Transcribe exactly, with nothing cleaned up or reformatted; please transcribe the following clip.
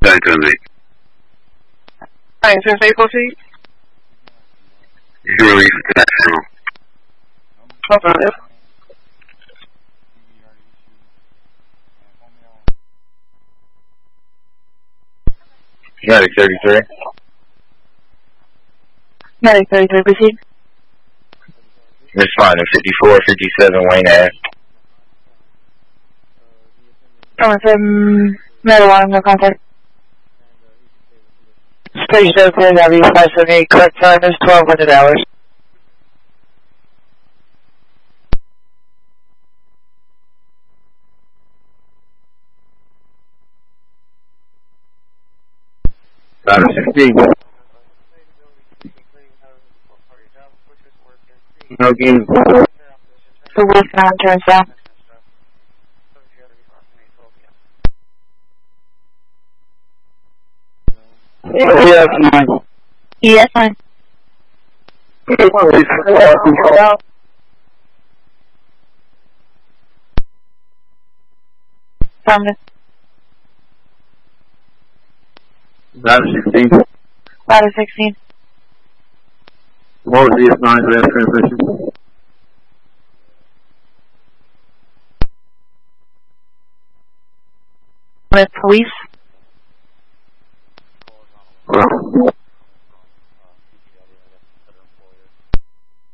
ninety-seven. Alright, since eight proceed. You can release international. Affirmative. Medic thirty-three. Medic thirty-three, proceed. Responding fifty-four fifty-seven Wayne Ave. Affirmative. Medic one, no contact. Station open, W five seventy-eight, correct time is twelve hundred hours. Ladder sixteen. No gain. The westbound turns south. Yes, nine. Yes, fine. Affirmative. Ladder sixteen. Ladder sixteen. What was the S nine last transmission? With police.